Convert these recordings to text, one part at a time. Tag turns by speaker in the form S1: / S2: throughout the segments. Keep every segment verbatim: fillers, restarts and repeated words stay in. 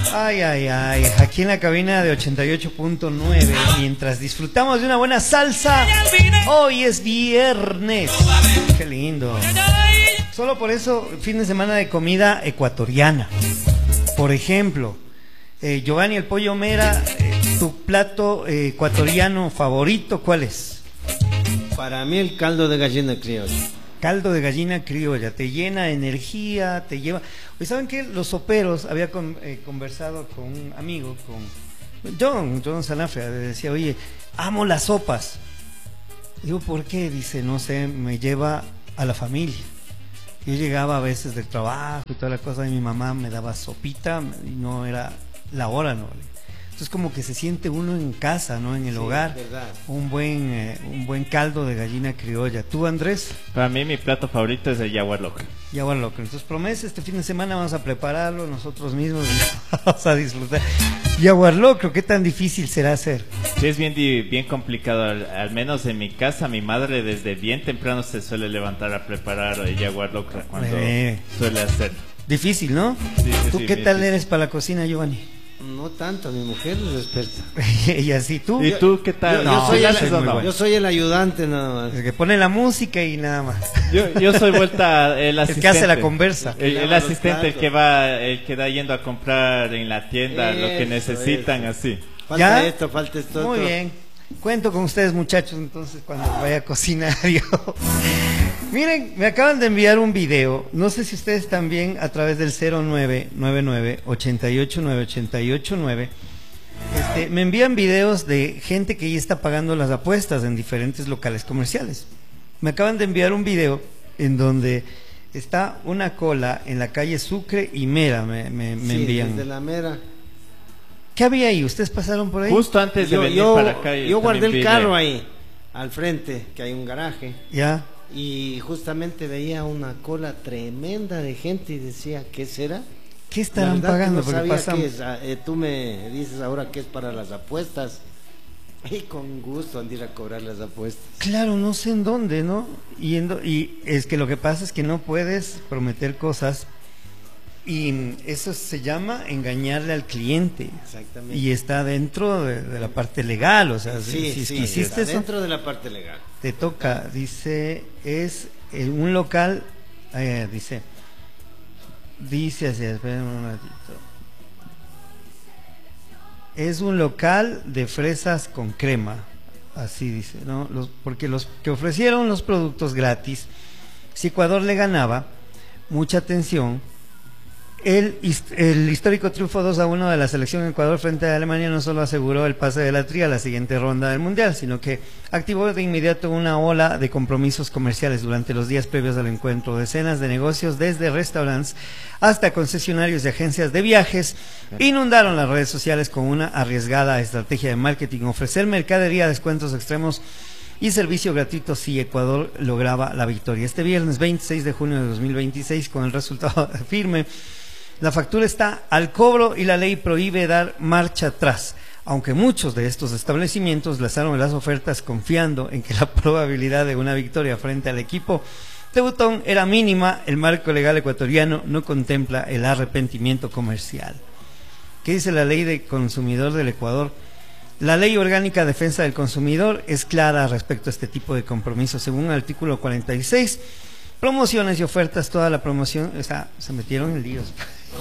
S1: Ay, ay, ay, aquí en la cabina de ochenta y ocho punto nueve, mientras disfrutamos de una buena salsa, hoy es viernes, qué lindo. Solo por eso, fin de semana de comida ecuatoriana. Por ejemplo, eh, Giovanni el Pollo Mera, eh, tu plato eh, ecuatoriano favorito, ¿cuál es?
S2: Para mí el caldo de gallina criolla.
S1: Caldo de gallina criolla, te llena de energía, te lleva... Oye, ¿saben qué? Los soperos, había con, eh, conversado con un amigo, con John, John Sanafria, le decía, oye, amo las sopas. Digo, ¿por qué? Dice, no sé, me lleva a la familia. Yo llegaba a veces del trabajo y toda la cosa, y mi mamá me daba sopita y no era la hora, ¿no? Entonces como que se siente uno en casa, ¿no? En el sí, hogar. Verdad. Un buen eh, un buen caldo de gallina criolla. ¿Tú, Andrés?
S3: Para mí mi plato favorito es el yaguar locro.
S1: Yaguar locro. Entonces promesa, este fin de semana vamos a prepararlo nosotros mismos y vamos a disfrutar. Yaguar locro, ¿qué tan difícil será hacer?
S3: Sí, es bien, bien complicado. Al, al menos en mi casa, mi madre desde bien temprano se suele levantar a preparar el yaguar locro cuando eh. suele hacerlo.
S1: Difícil, ¿no?
S3: Sí, sí,
S1: ¿Tú
S3: sí,
S1: qué tal
S3: difícil.
S1: eres para la cocina, Giovanni?
S2: No tanto, mi mujer es experta.
S1: ¿Y así tú?
S3: ¿Y tú qué tal?
S2: Yo,
S3: no,
S2: yo, soy, el,
S1: no?
S2: bueno. yo soy el ayudante nada más.
S1: El que pone la música y nada más.
S3: Yo, yo soy vuelta el asistente.
S1: El que hace la conversa.
S3: El, el asistente, el que va el que da yendo a comprar en la tienda eso, lo que necesitan, eso. Así.
S2: Falta
S1: ¿Ya?
S2: esto, falta esto.
S1: Muy bien. Cuento con ustedes, muchachos, entonces cuando vaya a cocinar yo. Miren, me acaban de enviar un video, no sé si ustedes también a través del cero nueve nueve nueve, ochenta y ocho nueve, ochenta y ocho nueve, este, me envían videos de gente que ya está pagando las apuestas en diferentes locales comerciales. Me acaban de enviar un video en donde está una cola en la calle Sucre y Mera, me, me, me
S2: sí,
S1: envían.
S2: Desde la Mera.
S1: ¿Qué había ahí? ¿Ustedes pasaron por ahí?
S3: Justo antes de
S2: yo,
S3: venir
S2: yo,
S3: para acá. Yo,
S2: yo guardé el
S3: vine.
S2: carro ahí, al frente, que hay un garaje.
S1: Ya.
S2: Y justamente veía una cola tremenda de gente y decía, ¿qué será?
S1: ¿Qué estarán pagando?
S2: No
S1: porque
S2: sabía
S1: pasan...
S2: que es, eh, tú me dices ahora que es para las apuestas. Y con gusto andir a cobrar las apuestas.
S1: Claro, no sé en dónde, ¿no? Y, en do... y es que lo que pasa es que no puedes prometer cosas y eso se llama engañarle al cliente.
S2: Exactamente.
S1: Y está dentro de, de la parte legal, o sea,
S2: sí,
S1: si,
S2: sí,
S1: si hiciste eso,
S2: dentro de la parte legal.
S1: Te toca, dice, es en un local, eh, dice, dice así, esperen un ratito. Es un local de fresas con crema, así dice, ¿no? Los, porque los que ofrecieron los productos gratis, si Ecuador le ganaba, mucha atención, el, el histórico triunfo dos a uno de la selección de Ecuador frente a Alemania no solo aseguró el pase de la tri a la siguiente ronda del Mundial, sino que activó de inmediato una ola de compromisos comerciales durante los días previos al encuentro. Decenas de negocios, desde restaurantes hasta concesionarios y agencias de viajes, inundaron las redes sociales con una arriesgada estrategia de marketing: ofrecer mercadería, descuentos extremos y servicio gratuito si Ecuador lograba la victoria. Este viernes veintiséis de junio de dos mil veintiséis, con el resultado firme, la factura está al cobro y la ley prohíbe dar marcha atrás, aunque muchos de estos establecimientos lanzaron las ofertas confiando en que la probabilidad de una victoria frente al equipo tebutón era mínima. El marco legal ecuatoriano no contempla el arrepentimiento comercial. ¿Qué dice la ley de consumidor del Ecuador? La Ley Orgánica de Defensa del Consumidor es clara respecto a este tipo de compromisos. Según el artículo cuarenta y seis, promociones y ofertas, toda la promoción, o sea, se metieron en líos.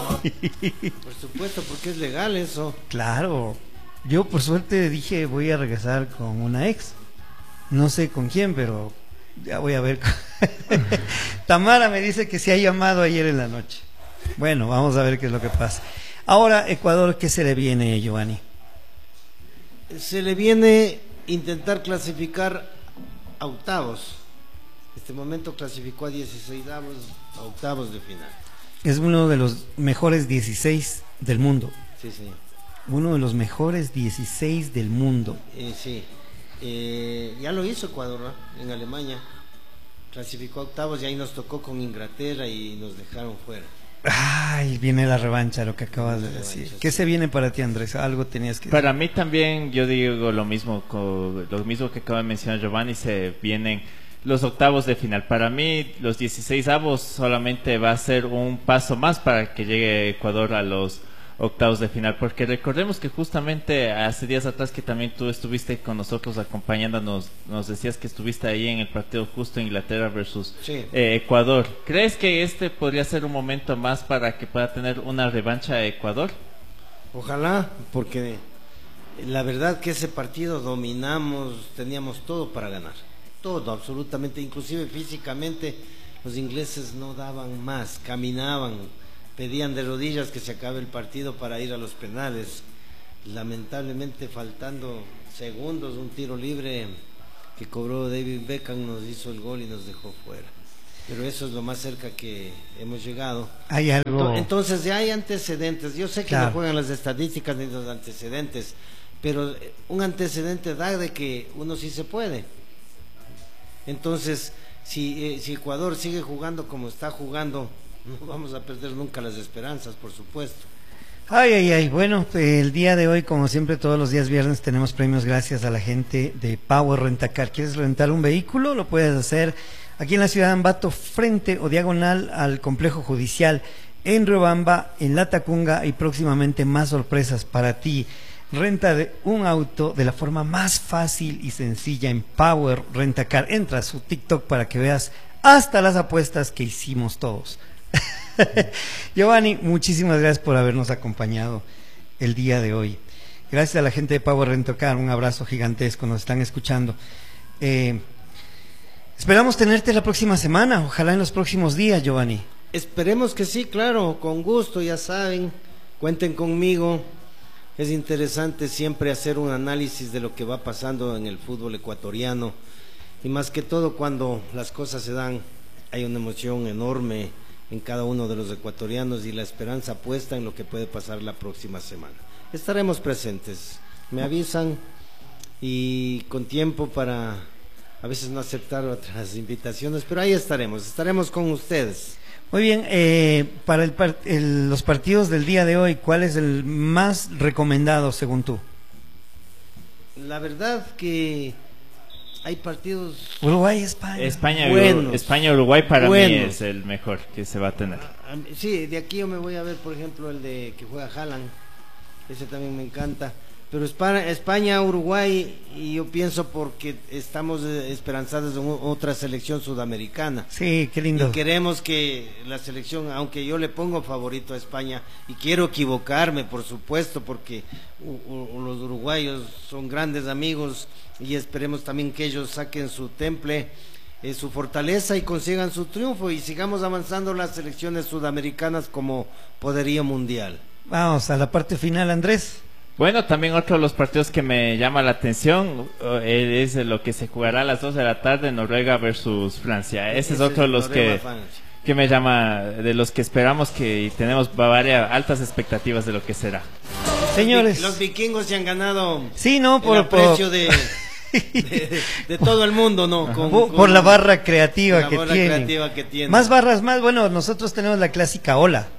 S2: Por supuesto, porque es legal eso.
S1: Claro, yo por suerte dije voy a regresar con una ex, no sé con quién, pero ya voy a ver. Tamara me dice que se ha llamado ayer en la noche. Bueno, vamos a ver qué es lo que pasa. Ahora, Ecuador, ¿qué se le viene, Giovanni?
S2: Se le viene intentar clasificar a octavos. Este momento clasificó a dieciséis avos, a octavos de final.
S1: Es uno de los mejores dieciséis del mundo.
S2: Sí, sí.
S1: Uno de los mejores dieciséis del mundo.
S2: Eh, sí. Eh, ya lo hizo Ecuador, ¿no? En Alemania. Clasificó a octavos y ahí nos tocó con Inglaterra y nos dejaron fuera.
S1: Ay, viene la revancha, lo que acabas de decir. Revancha, ¿Qué sí. se viene para ti, Andrés? Algo tenías que decir.
S3: Para mí también, yo digo lo mismo, lo mismo que acaba de mencionar Giovanni, se vienen los octavos de final. Para mí, los dieciséis avos solamente va a ser un paso más para que llegue Ecuador a los octavos de final, porque recordemos que justamente hace días atrás que también tú estuviste con nosotros acompañándonos, nos decías que estuviste ahí en el partido justo Inglaterra versus
S2: sí.
S3: eh, Ecuador. ¿Crees que este podría ser un momento más para que pueda tener una revancha a Ecuador?
S2: Ojalá, porque la verdad que ese partido dominamos, teníamos todo para ganar, todo, absolutamente, inclusive físicamente los ingleses no daban más, caminaban, pedían de rodillas que se acabe el partido para ir a los penales. Lamentablemente, faltando segundos, un tiro libre que cobró David Beckham nos hizo el gol y nos dejó fuera. Pero eso es lo más cerca que hemos llegado.
S1: Hay algo...
S2: Entonces ya hay antecedentes. Yo sé que claro. no juegan las estadísticas ni los antecedentes, pero un antecedente da de que uno sí se puede. Entonces, si, eh, si Ecuador sigue jugando como está jugando, no vamos a perder nunca las esperanzas, por supuesto.
S1: Ay, ay, ay. Bueno, el día de hoy, como siempre, todos los días viernes tenemos premios gracias a la gente de Power Rentacar. ¿Quieres rentar un vehículo? Lo puedes hacer aquí en la ciudad de Ambato, frente o diagonal al complejo judicial, en Riobamba, en La Tacunga, y próximamente más sorpresas para ti. Renta de un auto de la forma más fácil y sencilla en Power Rentacar. Entra a su TikTok para que veas hasta las apuestas que hicimos todos. Giovanni, muchísimas gracias por habernos acompañado el día de hoy. Gracias a la gente de Power Rentacar, un abrazo gigantesco, nos están escuchando. Eh, esperamos tenerte la próxima semana, ojalá en los próximos días, Giovanni.
S2: Esperemos que sí, claro, con gusto, ya saben, cuenten conmigo. Es interesante siempre hacer un análisis de lo que va pasando en el fútbol ecuatoriano, y más que todo cuando las cosas se dan, hay una emoción enorme en cada uno de los ecuatorianos y la esperanza puesta en lo que puede pasar la próxima semana. Estaremos presentes, me avisan, y con tiempo para a veces no aceptar otras invitaciones, pero ahí estaremos, estaremos con ustedes.
S1: Muy bien, eh, para el, el, los partidos del día de hoy, ¿cuál es el más recomendado según tú?
S2: La verdad que hay partidos...
S1: Uruguay, España.
S3: España,
S2: buenos,
S3: España, Uruguay para
S2: buenos.
S3: mí es el mejor que se va a tener.
S2: Sí, de aquí yo me voy a ver, por ejemplo, el de que juega Haaland, ese también me encanta. Pero España, España, Uruguay, y yo pienso porque estamos esperanzados en otra selección sudamericana.
S1: Sí, qué lindo.
S2: Y queremos que la selección, aunque yo le pongo favorito a España, y quiero equivocarme, por supuesto, porque uh, uh, los uruguayos son grandes amigos, y esperemos también que ellos saquen su temple, eh, su fortaleza, y consigan su triunfo, y sigamos avanzando las selecciones sudamericanas como poderío mundial.
S1: Vamos a la parte final, Andrés.
S3: Bueno, también otro de los partidos que me llama la atención eh, es lo que se jugará a las dos de la tarde, Noruega versus Francia. Ese, Ese es otro de los que, que me llama, de los que esperamos que y tenemos varias altas expectativas de lo que será.
S1: Señores,
S2: los vikingos se han ganado
S1: sí, no, por
S2: el aprecio de, de, de, de todo el mundo, ¿no? Con,
S1: por,
S2: con,
S1: por la barra creativa,
S2: la
S1: que,
S2: barra
S1: tienen.
S2: creativa que tienen.
S1: Más barras, más, bueno, nosotros tenemos la clásica ola.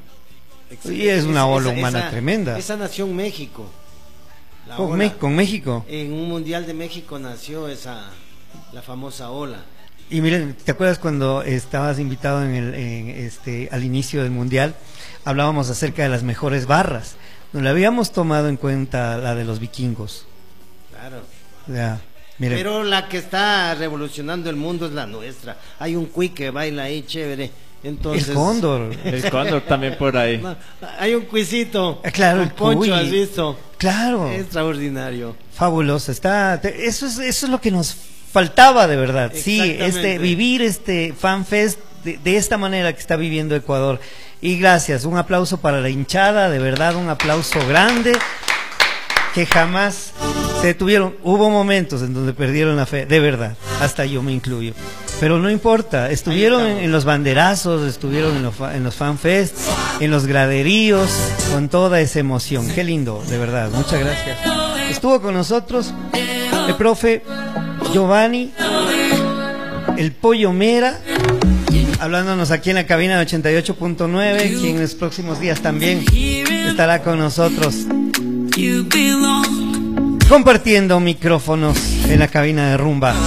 S1: Y es una ola esa, humana
S2: esa,
S1: tremenda.
S2: Esa nació en México.
S1: Con, me, con México.
S2: En un mundial de México nació esa, la famosa ola.
S1: Y miren, ¿te acuerdas cuando estabas invitado en el, en este, al inicio del mundial? Hablábamos acerca de las mejores barras. No le habíamos tomado en cuenta la de los vikingos.
S2: Claro.
S1: Ya, miren.
S2: Pero la que está revolucionando el mundo es la nuestra. Hay un cuy que baila ahí chévere. Entonces,
S1: el cóndor.
S3: El cóndor también por ahí.
S2: No, hay un cuisito.
S1: Claro, el
S2: Poncho,
S1: cuy.
S2: ¿has visto?
S1: Claro.
S2: Extraordinario.
S1: Fabuloso. Está, eso es, eso es lo que nos faltaba de verdad. Sí, este, vivir este FanFest de, de esta manera que está viviendo Ecuador. Y gracias, un aplauso para la hinchada, de verdad, un aplauso grande, que jamás se detuvieron. Hubo momentos en donde perdieron la fe, de verdad, hasta yo me incluyo. Pero no importa, estuvieron en, en los banderazos, estuvieron en los, en los fanfests, en los graderíos, con toda esa emoción. Qué lindo, de verdad, muchas gracias. Estuvo con nosotros el profe Giovanni, el Pollo Mera, hablándonos aquí en la cabina de ochenta y ocho punto nueve, quien en los próximos días también estará con nosotros compartiendo micrófonos en la cabina de Rumba.